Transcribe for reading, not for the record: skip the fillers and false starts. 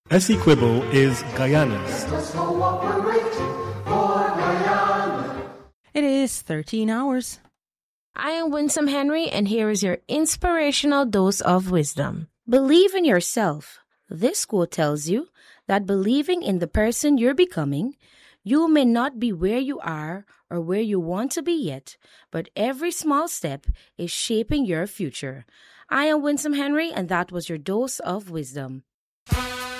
Essequibo is Guyana's. It is 13 hours. I am Winsome Henry, and here is your inspirational dose of wisdom. Believe in yourself. This quote tells you that believing in the person you're becoming, you may not be where you are or where you want to be yet, but every small step is shaping your future. I am Winsome Henry, and that was your dose of wisdom.